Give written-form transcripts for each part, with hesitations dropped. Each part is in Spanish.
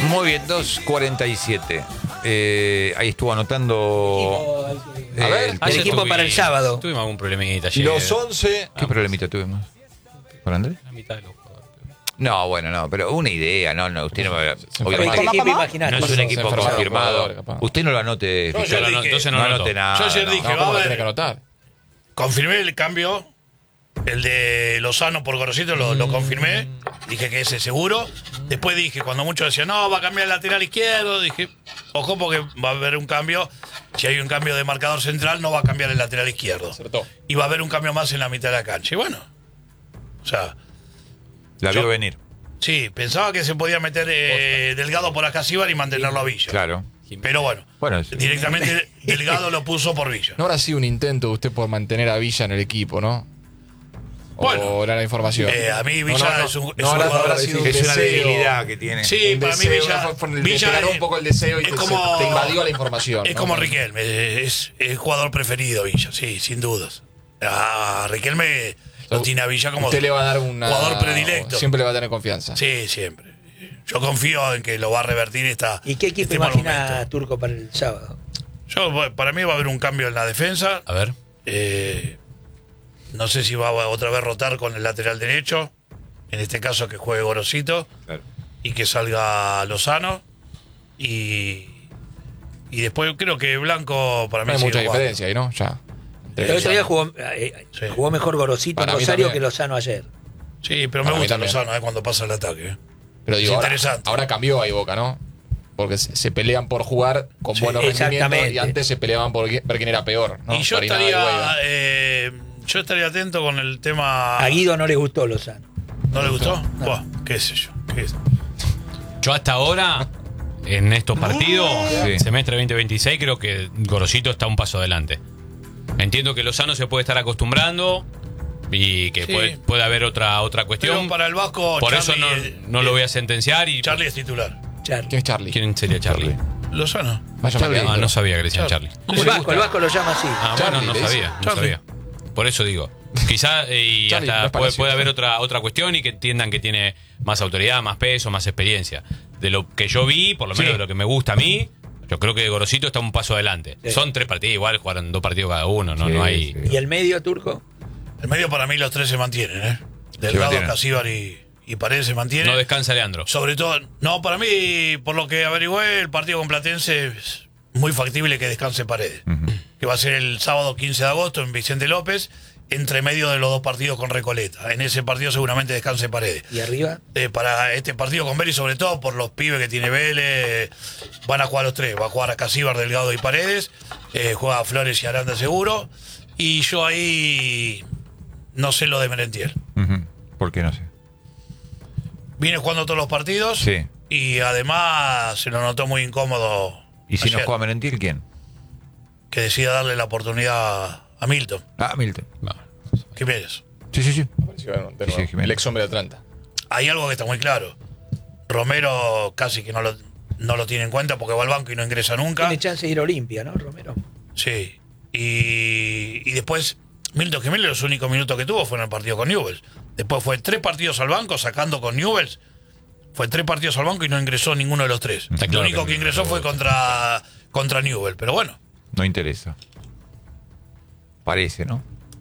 Muy bien, 2:47. Ahí estuvo anotando. A ver, el equipo para el sábado. Tuvimos algún problemita ayer. Los 11. ¿Qué problemita tuvimos? ¿Con Andrés? La mitad de los jugadores. No, bueno, no, pero una idea, no, usted no me ¿Qué equipo imaginás? no es un equipo confirmado. Usted no lo anote. Yo ayer dije- Entonces no no anote nada. Yo ayer dije, No, va a ¿cómo lo haber- tiene que anotar? confirmé el cambio, el de Lozano por Gorosito, lo confirmé. Dije que ese seguro. Después dije, cuando muchos decían, no, va a cambiar el lateral izquierdo, dije, ojo porque va a haber un cambio. Si hay un cambio de marcador central, no va a cambiar el lateral izquierdo. Acertó. Y va a haber un cambio más en la mitad de la cancha. Y bueno, o sea, La vio Yo- venir. sí, pensaba que se podía meter Delgado por Acasíbar y mantenerlo a Villa. Claro. Pero bueno, Bueno, sí. directamente Delgado lo puso por Villa. No habrá sido un intento de usted por mantener a Villa en el equipo, ¿no? Bueno, ¿O era la información? a mí Villa es un no habrá jugador- sido un Es una deseo. debilidad que tiene. Sí, Un para mí deseo, Villa, te ganó un poco el deseo y es te como- te invadió la información. Es ¿no? como Riquelme, es el jugador preferido Villa, sí, sin dudas. A Riquelme lo tiene a Villa como Usted le va a dar un jugador predilecto. Siempre le va a tener confianza. Sí, siempre. Yo confío en que lo va a revertir ¿Y qué equipo este mal imagina momento. Turco para el sábado? Para mí va a haber un cambio en la defensa. A ver. No sé si va a otra vez rotar con el lateral derecho. En este caso que juegue Gorosito. Claro. Y que salga Lozano. Y después creo que Blanco para mí No hay sigue mucha jugando. diferencia ahí, ¿no? Ya. El otro día Sí. jugó mejor Gorosito en Para mí Rosario también. que Lozano ayer. Sí, pero Para me mí gusta también. Lozano cuando pasa el ataque. Pero digo, Es ahora, interesante. ahora cambió ahí Boca, ¿no? Porque se pelean por jugar con Sí, buenos rendimientos exactamente. y antes se peleaban por ver quién era peor, ¿no? Y yo Farinada y Guaira. estaría atento con el tema. A Guido no le gustó Lozano. ¿No le gustó? Buah, qué sé yo. Yo hasta ahora, en estos partidos, Sí. semestre 2026, creo que Gorosito está un paso adelante. Entiendo que Lozano se puede estar acostumbrando y que Sí. puede haber otra cuestión. Pero para el Vasco, Por Charlie, eso no lo voy a sentenciar. Y Charlie es titular. Charlie. ¿Quién es Charlie? ¿Quién sería Charlie? Lozano. Vaya Charlie. Matías. Ah, no sabía que le decían Charlie. El Vasco lo llama así. Ah, Charlie, bueno, no le dice. sabía, no Charlie. sabía. Por eso digo. Quizá y Charlie, no hasta es parecido. puede haber otra cuestión y que entiendan que tiene más autoridad, más peso, más experiencia. De lo que yo vi, por lo menos de lo que me gusta a mí, yo creo que Gorosito está un paso adelante. Sí. Son 3 partidos, igual jugaron 2 partidos cada uno, no, Sí, no hay. sí. ¿Y el medio Turco? El medio para mí los tres se mantienen, ¿eh? Se Delgado, mantienen. Casíbar y Paredes se mantienen. No descansa Leandro. Sobre todo, no, para mí, por lo que averigüé, el partido con Platense es muy factible que descanse Paredes. Que va a ser el sábado 15 de agosto en Vicente López, entre medio de los dos partidos con Recoleta. En ese partido seguramente descanse Paredes. ¿Y arriba? Para este partido con Vélez, sobre todo por los pibes que tiene Vélez, van a jugar los tres. Va a jugar a Casíbar, Delgado y Paredes. Juega a Flores y Aranda seguro. Y yo ahí no sé lo de Merentiel. Ujú. ¿Por qué no sé? Viene jugando todos los partidos. Sí. Y además se lo notó muy incómodo. ¿Y si no ayer, juega Merentiel, quién? que decida darle la oportunidad a Milton. Ah, Milton. No. ¿Qué piensas? Sí, sí, sí. Apareció de nuevo. Sí, Jiménez. El ex hombre de Atlanta. Hay algo que está muy claro. Romero casi que no lo tiene en cuenta porque va al banco y no ingresa nunca. Tiene chance de ir a Olimpia, ¿no, Romero? Sí. Y después, Milton Jiménez los únicos minutos que tuvo fue en el partido con Newell's. Después fue 3 partidos al banco, sacando con Newell's. Fue 3 partidos al banco y no ingresó ninguno de los 3. Está Lo claro único que que no, ingresó no, fue no. contra Newell's. Pero bueno, No interesa. Parece, ¿no?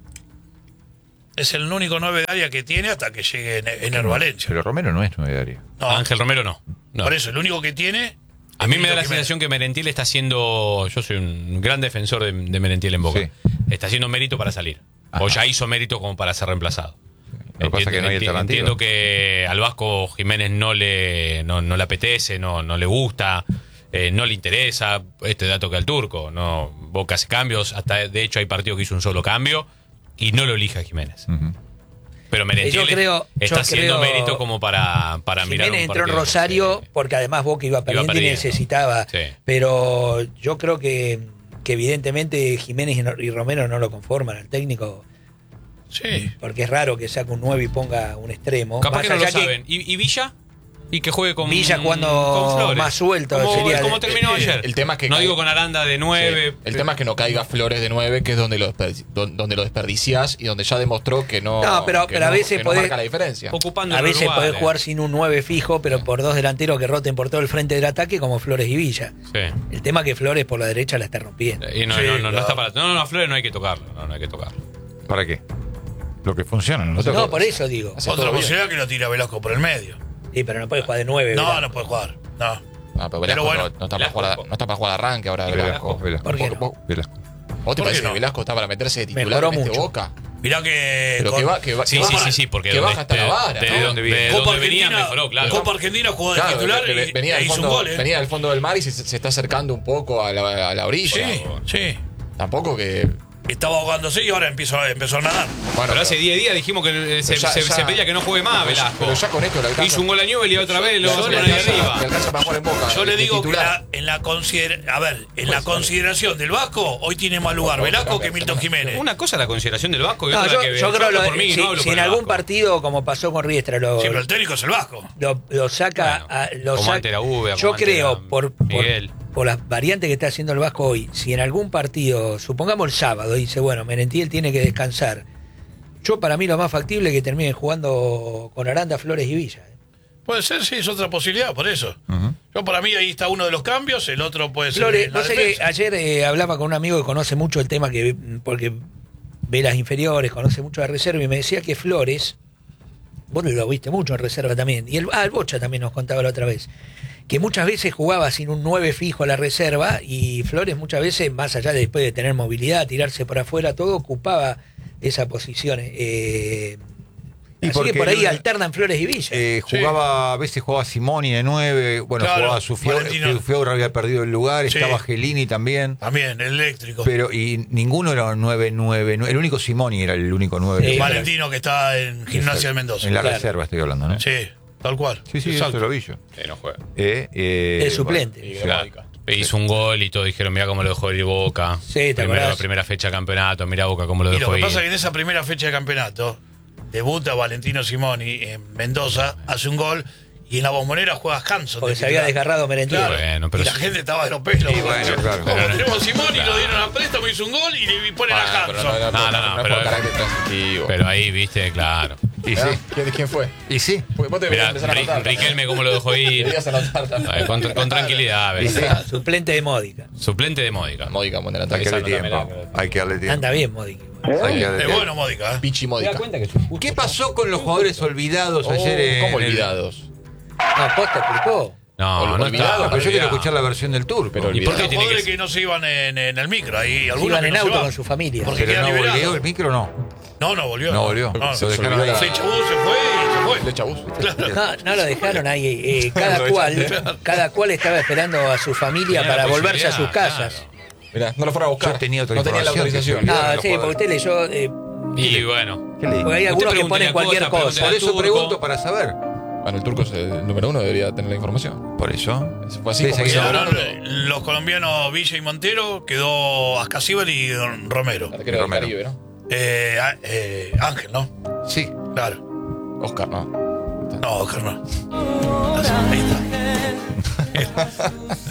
es el único 9 de área que tiene hasta que llegue Ener Valencia. Pero Romero no es 9 de área. No, Ángel Romero no. No. Por eso, el único que tiene. A mí me da Milton la Jiménez. sensación que Merentiel está haciendo. Yo soy un gran defensor de Merentiel en Boca. Sí. Está haciendo mérito para salir. Ajá. O ya hizo mérito como para ser reemplazado. Lo que pasa es que no hay alternativa. Entiendo que al Vasco Jiménez no le apetece, no le gusta, no le interesa este dato que al Turco. No, Boca hace cambios, hasta de hecho hay partidos que hizo un solo cambio y no lo elige a Jiménez. Ujú. Pero Merentiel está haciendo mérito como para mirar Jiménez un entró en partido. Rosario Sí. porque además Boca iba perdiendo y perdiendo. necesitaba. Sí. Pero yo creo que evidentemente Jiménez y Romero no lo conforman al técnico. Sí. Porque es raro que saque un 9 y ponga un extremo. Capaz Más que no lo allá saben. ¿Y Villa? Y que juegue con Villa jugando con Flores. más suelto, Como, sería como de- terminó ayer. El tema es que no cae- digo con Aranda de 9. Sí. El tema es que no caiga Flores de 9, que es donde donde lo desperdiciás y donde ya demostró que no, No, pero a veces que no podés- marca la diferencia. Ocupando A los veces lugares. podés jugar sin un 9 fijo, pero por dos delanteros que roten por todo el frente del ataque, como Flores y Villa. Sí. El tema es que Flores por la derecha la está rompiendo. Y no, Sí, no claro. está para. No, a Flores no hay que tocarlo. No hay que tocarlo. ¿Para qué? Lo que funciona, ¿no? No, por eso digo. Hace Otra todo bien. posibilidad que lo tira Velasco por el medio. Sí, pero no puede jugar de 9. No, no puede jugar. No. Ah, pero Velasco bueno, no está para jugar, no está para jugar arranque ahora. Velasco, Velasco. ¿Por qué no? Velasco. ¿Vos te ¿Por parece qué que no? Velasco está para meterse de titular Mejoró en este mucho. Boca? Mirá que. Pero con- Sí, porque que baja hasta la vara, de ¿no? donde Copa venía Argentina, mejoró, claro. Copa Argentina jugó de Claro, titular venía, e del hizo un fondo, gol, ¿eh? venía del fondo del mar y se está acercando un poco a la orilla. Sí, sí. Tampoco que... Estaba ahogándose y ahora empezó a nadar. Bueno, Pero hace 10 días dijimos que se pedía que no juegue más Velasco. Pero ya con esto le alcanza. Hizo un gol a Newell y otra vez lo Yo vamos a le poner ahí alcanza- arriba. le alcanza para jugar en Boca. Yo le de digo que titular. en la consideración del Vasco, hoy tiene más lugar Velasco que Milton Jiménez. Una cosa es la consideración del Vasco y No, otra yo, que yo creo hablo lo, por mí, si, no hablo si por en el algún Vasco. partido, como pasó con Riestra, Sí, pero el técnico es el Vasco. lo saca. Bueno, Lo como saca- ante la Uve, como yo ante creo, la por Miguel. las variantes que está haciendo el Vasco hoy, si en algún partido, supongamos el sábado, dice, bueno, Merentiel tiene que descansar. Yo, para mí, lo más factible es que termine jugando con Aranda, Flores y Villa. Puede ser, sí, es otra posibilidad, por eso. Yo, para mí, ahí está uno de los cambios, el otro puede ser. Flores, en la no sé que defensa. ayer hablaba con un amigo que conoce mucho el tema, porque ve las inferiores, conoce mucho la reserva, y me decía que Flores, vos lo viste mucho en reserva también, y el Bocha también nos contaba la otra vez, que muchas veces jugaba sin un 9 fijo a la reserva, y Flores muchas veces, más allá de después de tener movilidad, tirarse por afuera, todo, ocupaba esa posición. Así porque que por ahí él- alternan Flores y Villa. Jugaba, a veces jugaba Simoni de 9, bueno, Claro, jugaba Valentino. Sufiaura había perdido el lugar, Sí. estaba Gelini también, También, el eléctrico. pero y ninguno era un 9-9, el único Simoni era el único 9. Sí. Valentino, que está en Gimnasia de Mendoza. En la Claro. reserva estoy hablando, ¿no? Sí, tal cual. Sí, Exacto. eso lo vi yo. No juega. El suplente. Y Sí. Mónica. Hizo un gol y todos dijeron, mirá cómo lo dejó el Boca. Sí, ¿te acordás? La primera fecha de campeonato, mirá Boca cómo lo Y dejó lo que ir. pasa es que en esa primera fecha de campeonato debuta Valentino Simoni en Mendoza, hace un gol y en la Bombonera juega Hanson. Porque de se había titular. desgarrado Merentiel. Claro. Bueno, pero y la sí. gente estaba de los pelos. Sí, bueno, claro. Como Pero- tenemos a Simoni, lo dieron a préstamo, hizo un gol y le ponen a Pero Hanson. No, es pero- por carácter transitivo. Pero ahí, viste, claro. Y sí, ¿Quién fue? y sí. Porque vos te deberías Mirá, empezar a anotar. Riquelme cómo lo dejó ir. Deberías anotar también. A ver, con tranquilidad, Y sí. ¿ves? Suplente de Módica. Suplente de Módica. Módica, buen Hay delantero. que darle Exacto, tiempo. Hay que darle tiempo. Anda bien Módica. Hay que darle Es tiempo. bueno, Módica. Pichi Módica. ¿Qué pasó con los jugadores olvidados ayer en ¿Cómo el- olvidados? No, Posta explicó. No, no Olvidado, está. Pero yo quiero olvidado. escuchar la versión del turco. Pero ¿Y por qué Los tiene jugadores que que no se iban en el micro. Ahí Se algunos iban que en no se auto van. con su familia. Porque Pero queda no liberado. volvió el micro, no. No volvió. No volvió. No, Se lo dejaron ahí. Se echó, se fue y se fue. Flecha bus. No lo dejaron ahí. Cada cual estaba esperando a su familia Tenía para la volverse a sus posibilidad, casas. Mirá, no lo fueron a buscar. Yo tenía otra no tenía la información, autorización. que se Ah, olvidaron sí, los porque usted leyó. Y bueno. ¿Qué le digo? Porque hay Usted algunos que pregunte ponen la cualquier cosa, cosa. Por eso turco. pregunto para saber. Bueno, el turco es el número uno, debería tener la información. Por eso. Fue así Sí, como sí, hizo no, Morón, Los colombianos Villa y Montero, quedó Ascasíbal y Don Romero. arquero del Romero. Caribe, ¿no? Ángel, ¿no? Sí. Claro. Oscar, ¿no? No, Oscar no. Ahí está.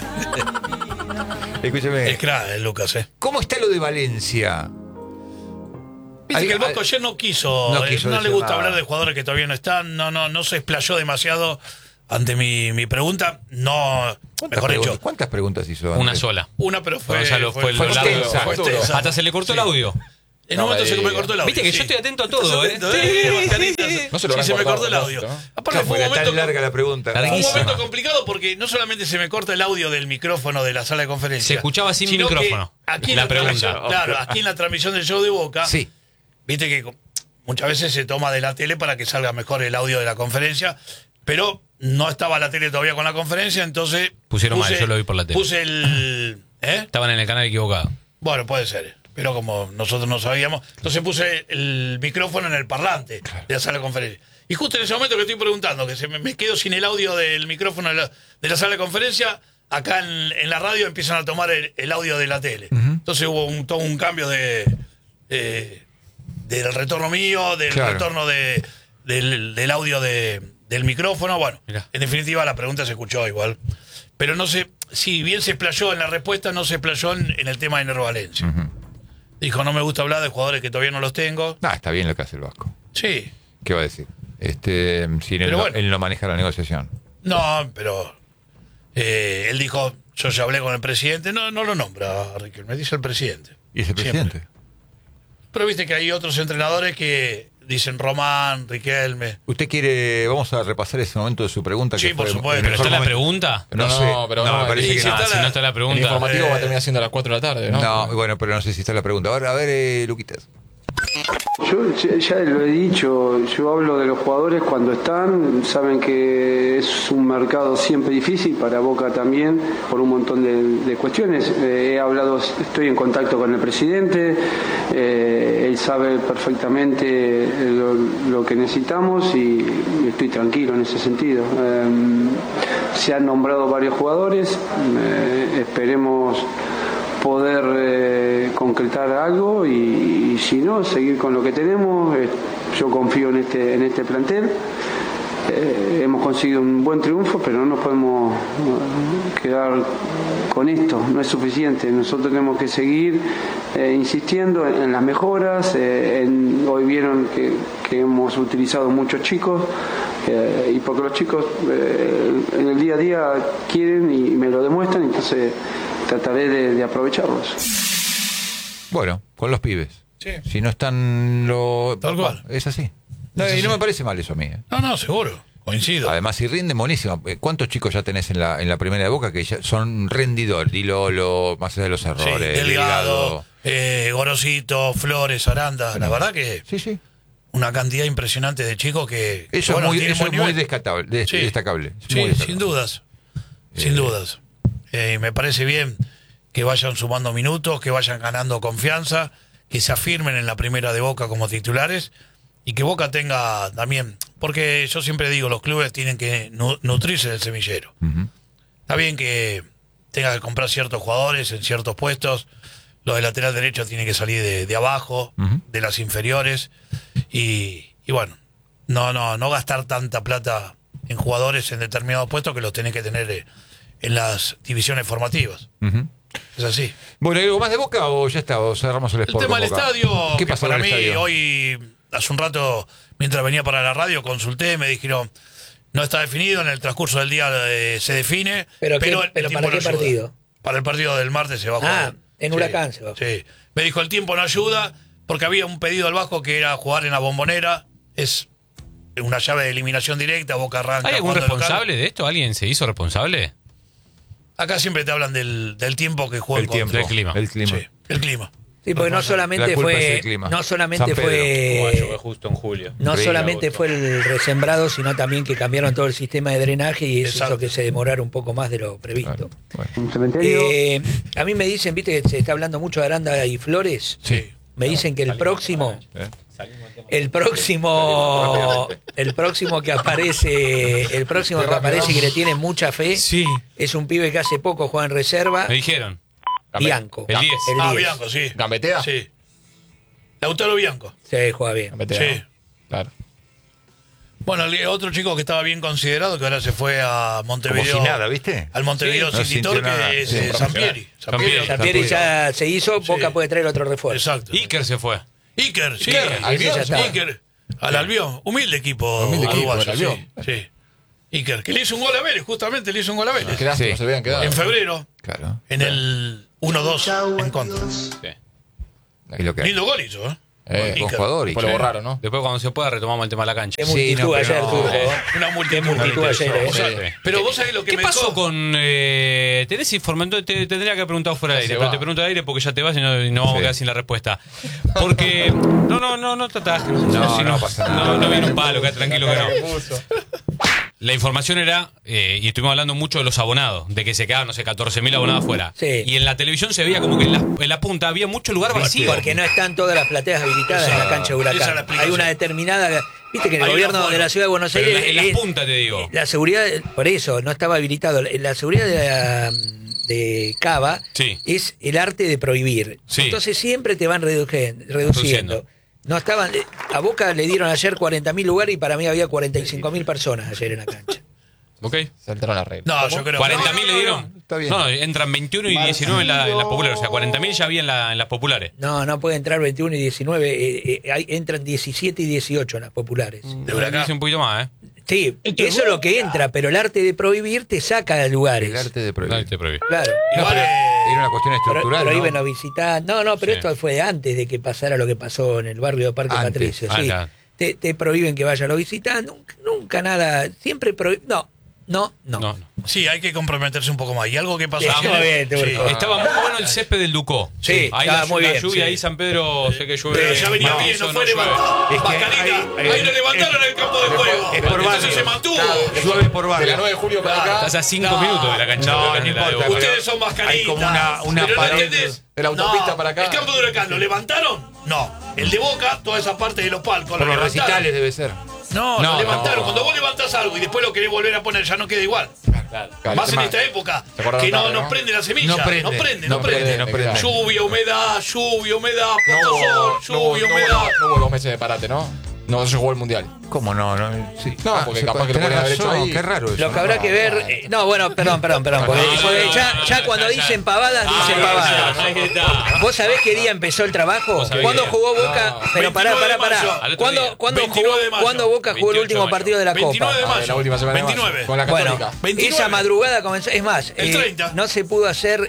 Escúcheme. Es crack, Lucas, ¿Cómo está lo de Valencia? Viste que el Vasco ayer no quiso, no no, quiso le decir gusta nada. hablar de jugadores que todavía no están, no se explayó demasiado ante mi pregunta. No, mejor dicho, ¿Cuántas preguntas hizo? Una antes? sola. una, pero fue, Gonzalo, fue fue el largo. extensa. fue extensa. Hasta se le cortó el audio. En un momento se me cortó el audio. Viste que sí. yo estoy atento a todo, ¿eh? Estás atento, Mascaritas. No se lo Sí, habrán se me cortado cortó el a audio. propósito, ¿no? Aparte Claro, fue un era tan momento larga la pregunta. Fue un Larguísima. momento complicado porque no solamente se me corta el audio del micrófono de la sala de conferencia. Se escuchaba sin sino que micrófono. Aquí en La la pregunta. transmisión, claro, aquí en la transmisión del show de Boca, Sí. viste que muchas veces se toma de la tele para que salga mejor el audio de la conferencia, pero no estaba la tele todavía con la conferencia, entonces... Pusieron mal, yo lo vi por la tele. Puse el... Estaban en el canal equivocado. Bueno, puede ser, pero como nosotros no sabíamos, entonces puse el micrófono en el parlante de la sala de conferencia. Y justo en ese momento que estoy preguntando, que me quedo sin el audio del micrófono de la sala de conferencia, acá en la radio empiezan a tomar el audio de la tele. Entonces hubo todo un cambio del retorno mío, del Claro. retorno del audio de del micrófono. Bueno, Mirá. en definitiva la pregunta se escuchó igual. Pero no sé, si bien se explayó en la respuesta, no se explayó en el tema de Nero Valencia. Dijo, no me gusta hablar de jugadores que todavía no los tengo. Está bien lo que hace el Vasco. Sí. ¿Qué va a decir? Si Pero bueno. él no maneja la negociación. No, pero él dijo, yo ya hablé con el presidente. No lo nombra, Riquelme, dice el presidente. ¿Y es el presidente? Siempre. Pero viste que hay otros entrenadores que dicen Román, Riquelme. ¿Usted quiere, vamos a repasar ese momento de su pregunta? Sí, que por fue supuesto. el ¿Pero mejor está la momento? pregunta? No, No, sé, pero no, no, me parece y que si no. está Si no está la El pregunta. informativo va a terminar siendo a las 4 de la tarde, ¿no? No, bueno, pero no sé si está la pregunta. Ahora, a ver, Luquitas. Yo ya lo he dicho, yo hablo de los jugadores cuando están, saben que es un mercado siempre difícil, para Boca también, por un montón de cuestiones. He hablado, estoy en contacto con el presidente, él sabe perfectamente lo que necesitamos y estoy tranquilo en ese sentido. Se han nombrado varios jugadores, esperemos poder concretar algo y si no, seguir con lo que tenemos. Yo confío en este plantel. Hemos conseguido un buen triunfo, pero no nos podemos quedar con esto, no es suficiente. Nosotros tenemos que seguir insistiendo en las mejoras. Hoy vieron que hemos utilizado muchos chicos, y porque los chicos en el día a día quieren y me lo demuestran, entonces trataré de aprovecharlos. Bueno, con los pibes. Sí. Si no están Tal cual. es así. No, Es y no así. me parece mal eso a mí. No, seguro. Coincido. Además, si rinden, buenísimo. ¿Cuántos chicos ya tenés en la primera de Boca que ya son rendidores? Dilolo, más allá de los Sí, errores. Delgado, Gorosito, Flores, Aranda. La verdad que Sí. una cantidad impresionante de chicos que Eso bueno, es muy, tienen eso buen es muy nivel. destacable. Sí. Destacable. Es Sí, muy destacable. sin dudas. Sin dudas. Me parece bien que vayan sumando minutos, que vayan ganando confianza, que se afirmen en la primera de Boca como titulares y que Boca tenga también, porque yo siempre digo, los clubes tienen que nutrirse del semillero. Ujú. Está bien que tenga que comprar ciertos jugadores en ciertos puestos, lo de lateral derecho tiene que salir de abajo, Ujú. de las inferiores y bueno, no gastar tanta plata en jugadores en determinados puestos que los tenés que tener en las divisiones formativas. Ujú. Es así. Bueno, ¿hay algo más de Boca o ya está? O cerramos el El Sport tema con del Boca? estadio, ¿Qué que pasó en para el mí estadio? hoy, hace un rato, mientras venía para la radio, consulté, me dijeron, no está definido, en el transcurso del día se define. ¿Pero el ¿para tiempo qué no ayuda. partido? Para el partido del martes se va a jugar. En Huracán se va a jugar. Sí. Me dijo, el tiempo no ayuda, porque había un pedido al Vasco que era jugar en la Bombonera. Es una llave de eliminación directa, Boca arranca. ¿Hay algún jugando local. responsable de esto? ¿Alguien se hizo responsable? Acá siempre te hablan del tiempo que juega El tiempo. Del clima. El clima. Sí, el clima. Sí, porque no La solamente culpa es fue, el clima. no solamente San Pedro. fue, justo en julio. no Increíble, solamente fue el resembrado, sino también que cambiaron todo el sistema de drenaje y eso Exacto. hizo que se demorara un poco más de lo previsto. Bueno. Un cementerio. A mí me dicen, viste que se está hablando mucho de Aranda y Flores. Sí. Me dicen que el próximo que aparece y que le tiene mucha fe Sí. es un pibe que hace poco juega en reserva, Me dijeron. Bianco. El 10. El 10. Bianco, sí. ¿Gambetea? Sí. Lautaro Bianco. Sí, juega bien. Gambetea, Sí. ¿no? Claro. Bueno, otro chico que estaba bien considerado, que ahora se fue a Montevideo. Como si nada, ¿viste? Al Montevideo Sí, no City Torque, sintió nada. es Sí, Sampieri. Sampieri. Sampieri ya se hizo, Boca Sí. puede traer otro refuerzo. Exacto. Iker se fue. Iker, sí. Albion ya está. Iker. Al Albión. Humilde equipo. Humilde equipo, uruguayo, el Albión. sí. Iker, que le hizo un gol a Vélez, justamente le hizo un gol a Vélez. Qué lástima, Sí. se habían quedado. En febrero, Claro. en el 1-2 en contra. Y lo que Lindo gol hizo, ¿eh? con Iker. jugador y Después lo borraron, ¿no? Después cuando se pueda retomamos el tema de la cancha. Qué Sí, multitud no, pero ayer, no. Turco. Una multitud. multitud ayer, O sea, pero vos sabés lo que ¿Qué me pasó dejó? con... tenés información? Te tendría que haber preguntado fuera Ya del aire, se pero va. te pregunto al aire porque ya te vas y no vamos a quedar sin la respuesta. Porque... No tratás. No pasa nada. No viene un palo, queda tranquilo que no. La información era, y estuvimos hablando mucho de los abonados, de que se quedaban, no sé, 14.000 abonados afuera. Sí. Y en la televisión se veía como que en la punta había mucho lugar vacío. Porque no están todas las plateas habilitadas en la cancha de esa es la Huracán. explicación. Hay una determinada... Viste que en el Hay gobierno una de la ciudad de Buenos Pero Aires... en las es- puntas, te digo. La seguridad, por eso, no estaba habilitado. La seguridad de Cava Sí. es el arte de prohibir. Sí. Entonces siempre te van reduciendo. Reduciendo. No estaban. A Boca le dieron ayer 40.000 lugares y para mí había 45.000 personas ayer en la cancha. ¿Ok? Saltaron las reglas. No, yo creo 40.000 le dieron. Está bien. No, entran 21 y 19 en las populares. O sea, 40.000 ya había en las populares. No puede entrar 21 y 19. Entran 17 y 18 en las populares. De Huracán. Dice un poquito más, ¿eh? Sí, eso es lo que entra, pero el arte de prohibir te saca de lugares. El arte de prohibir. Dale, te prohibí. Claro. Igual, Era una cuestión estructural, Prohíben ¿no? los visitantes. No, pero Sí. esto fue antes de que pasara lo que pasó en el barrio de Parque Antes. Patricio. Ah, Sí. claro. Te prohíben que vayan los visitantes. Nunca nada. Siempre prohíben. No. No. sí, hay que comprometerse un poco más. Y algo que pasó Sí, ayer- muy bien, te sí. gustó. Estaba muy bueno el césped del Ducó. Sí, ahí estaba la, muy la bien, lluvia sí. ahí San Pedro, sé que llueve. Pero ya venía no, bien, eso no fue llueve. levantado. Es que Mascarita. ahí- Ahí lo levantaron en el campo de juego. es por Entonces barrio. se mantuvo. Llueve por De la barrio. 9 de julio para acá. Estás a 5 No, minutos de la cancha. no, de no la de importa, Boca. pero- Ustedes son mascaritas. hay como una ¿Pero no pared entendés? de la autopista No, para acá. El campo de Huracán, ¿lo levantaron? No. El de Boca, toda esa parte de los palcos. Por lo los levantaron. recitales debe ser. No, No, lo levantaron. no. Cuando vos levantás algo y después lo querés volver a poner, ya no queda igual. Claro, Más en tema- esta época, ¿Se acuerdan que no tarde, nos no? prende la semilla. No prende, no prende. no prende. Lluvia, humedad, No poco hubo, sol, lluvia, humedad. no hubo 2 meses de parate, ¿no? No se jugó el mundial. ¿Cómo no? Sí. No, porque se capaz puede- que lo tenés podrían haber razón, hecho ahí. Qué raro eso. Lo que habrá que ver. Perdón. Porque ya cuando dicen pavadas, dicen pavadas. Ahí está. ¿Vos sabés qué día empezó el trabajo? sabés ¿Cuándo qué jugó Boca? No. Pero 29 de pará. mayo. Al otro día. ¿Cuándo 29 de mayo. Boca jugó el 28 último de partido de la 29 Copa? de mayo. Ah, la última semana de mayo. 29. Con la Bueno, Católica. 29. esa madrugada comenzó. Es más, El 30. no se pudo hacer,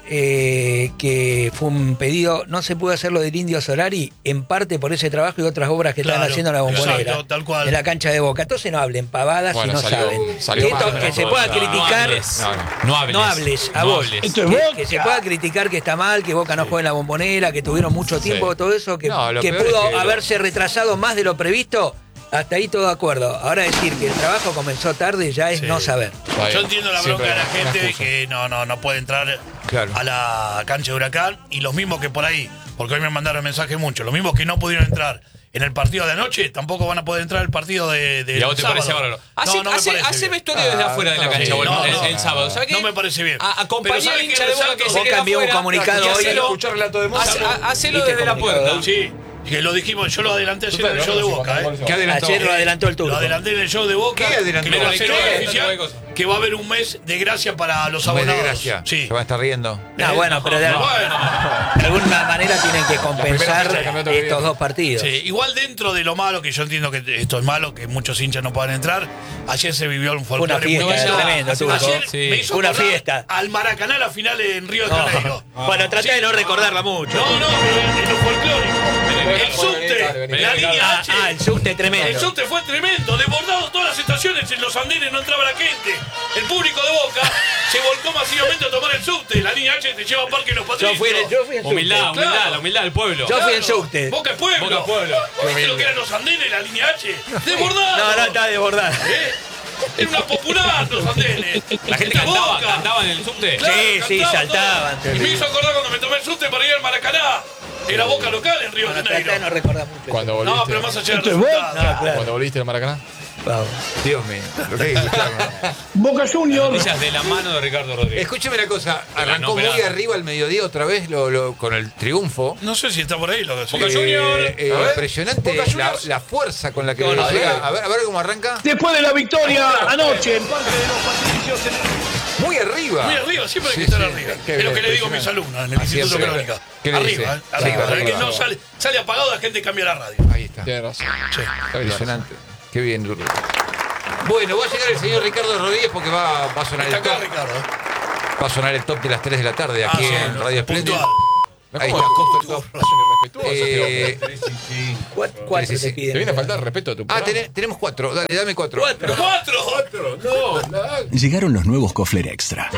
que fue un pedido, no se pudo hacer lo del Indio Solari, en parte por ese trabajo y otras obras que están Claro, haciendo en la Bombonera. exacto, tal cual. En la cancha de Boca. Entonces no hablen pavadas Bueno, si no salió- saben. salió Que esto- mal, que no, se pueda criticar. No hables. No hables, a No vos. hables. Que se pueda criticar que está mal, que Boca no juega en la Bombonera, que tuvieron mucho tiempo, todo eso, que, No, lo que peor pudo es que haberse retrasado más de lo previsto. Hasta ahí todo de acuerdo. Ahora decir que el trabajo comenzó tarde ya es Sí. no saber. Está Yo bien. entiendo la Siempre bronca de la una gente excusa. que no puede entrar Claro. a la cancha de Huracán y los mismos que por ahí, porque hoy me mandaron mensajes muchos, los mismos que no pudieron entrar en el partido de anoche tampoco van a poder entrar al partido de ¿Y a vos te sábado. parece bárbaro? No, no me parece Hace bien. vestuario desde afuera de la cancha no, o el- no, el no. sábado. ¿Sabes qué? No me parece bien. Acompañá Pero al ¿sabe hincha qué de Boca resalto? que se Boca queda envió un afuera comunicado y hoy. hacelo- Escuchar el relato de Moza. Hacelo ¿Viste desde la comunicado puerta. hoy? Sí, que lo dijimos, yo lo adelanté ayer en el show de Boca. ¿Qué adelantó? Ayer lo adelantó el Lo turco. adelanté en el show de Boca. ¿Qué adelantó? Que me lo ¿Qué? hicieron ¿Qué? oficial, ¿Qué cosa? que va a haber un mes de gracia para los Un mes de abonados. gracia. Sí. Se va a estar riendo. No, bueno, pero de, Bueno. de alguna manera tienen que compensar fecha del campeonato que estos viene. dos partidos. Sí, igual dentro de lo malo, que yo entiendo que esto es malo, que muchos hinchas no puedan entrar, ayer se vivió un Fue una folclore fiesta muy vaya- tremenda, hace- turco. Ayer Sí. me hizo Una acordar fiesta. al Maracaná la final en Río de Janeiro. Bueno, traté de no recordarla mucho. No, en lo folclórico. El Vení, subte, vení, la vení. línea H. El subte tremendo. El subte fue tremendo, desbordado todas las estaciones, en los andenes no entraba la gente. El público de Boca se volcó masivamente a tomar el subte. La línea H te lleva a Parque Los Patricios. Yo fui en subte. Humildad, Claro. la humildad del pueblo. Yo fui en subte. Boca es pueblo. Boca es pueblo. ¿Viste lo que eran los andenes, la línea H? Desbordado. No, está desbordada. ¿Eh? Era una popular los andenes. La gente Esta cantaba, Boca. cantaba en el subte. Claro, Sí, cantaban saltaban. todo. Y me hizo acordar cuando me tomé el subte para ir al Maracaná. Era Boca local en Río de Bueno, traté de no Janeiro. recordar mucho. Cuando volviste, No, pero más allá del resultado. No, claro. cuando volviste al Maracaná. Vamos. Dios mío. Lo que hay que escuchar, ¿no? Noticias de la mano de Ricardo Rodríguez. Escúcheme una cosa. No, Arrancó muy pelado. arriba al mediodía otra vez con el triunfo. No sé si está por ahí lo que Boca Junior. A ver, impresionante Boca la, Juniors. la fuerza con la que No, llega. A ver cómo arranca. Después de la victoria anoche en Parque de los Patricios. Muy arriba. Muy arriba, siempre hay que Sí, estar sí. arriba. Qué Es lo que le digo a mis impresionante. alumnos en el Así Instituto es. Crónica. ¿Qué le dice? Arriba, Sí, arriba. El arriba. que no sale apagado, la gente cambia la radio. Ahí está. Tienes razón. Sí. Impresionante. Qué bien, Rurro. Bueno, va a llegar el señor Ricardo Rodríguez porque va a sonar Está el acá, top. Ricardo. Va a sonar el top de las 3 de la tarde aquí sí, en Radio Espléndido. puntual. Ahí ¿Cómo está. irrespetuoso este Eh, hombre? Cuatro Sí, sí, sí. te piden. Te viene a faltar respeto a tu programa. tenemos 4. Dale, dame 4. ¡Cuatro! Llegaron los nuevos Kofler Extra.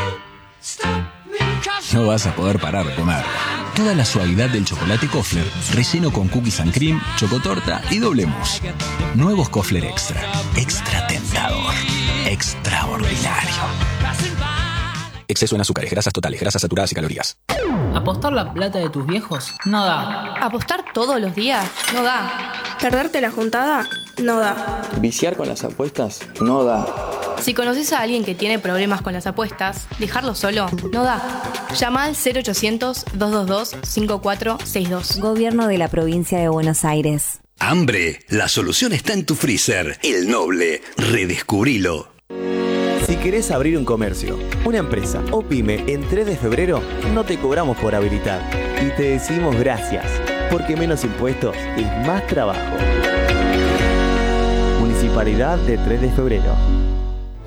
No vas a poder parar de comer. Toda la suavidad del chocolate Kofler, relleno con cookies and cream, chocotorta y doble mousse. Nuevos Kofler Extra. Extra tentador. Extraordinario. Exceso en azúcares, grasas totales, grasas saturadas y calorías. ¿Apostar la plata de tus viejos? No da. ¿Apostar todos los días? No da. ¿Perderte la juntada? No da. ¿Viciar con las apuestas? No da. Si conoces a alguien que tiene problemas con las apuestas, dejarlo solo no da. Llama al 0800-222-5462. Gobierno de la Provincia de Buenos Aires. ¿Hambre? La solución está en tu freezer. El Noble. Redescubrilo. Si querés abrir un comercio, una empresa o pyme en 3 de febrero, no te cobramos por habilitar. Y te decimos gracias, porque menos impuestos es más trabajo. Municipalidad de 3 de febrero.